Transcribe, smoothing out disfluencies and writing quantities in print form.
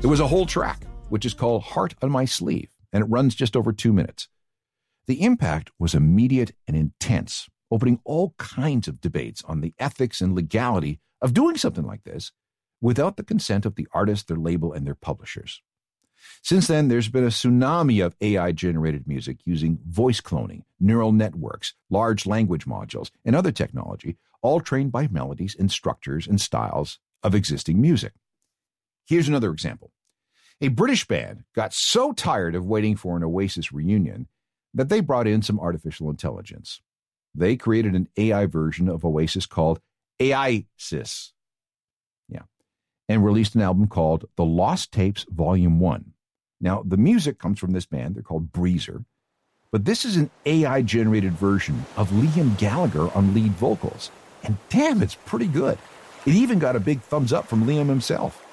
It was a whole track, which is called Heart on My Sleeve, and it runs just over 2 minutes. The impact was immediate and intense, opening all kinds of debates on the ethics and legality of doing something like this without the consent of the artist, their label, and their publishers. Since then, there's been a tsunami of AI-generated music using voice cloning, neural networks, large language modules, and other technology, all trained by melodies and structures and styles of existing music. Here's another example. A British band got so tired of waiting for an Oasis reunion that they brought in some artificial intelligence. They created an AI version of Oasis called AISIS. And released an album called The Lost Tapes Volume 1. Now, the music comes from this band. They're called Breezer. But this is an AI-generated version of Liam Gallagher on lead vocals. And damn, it's pretty good. It even got a big thumbs up from Liam himself.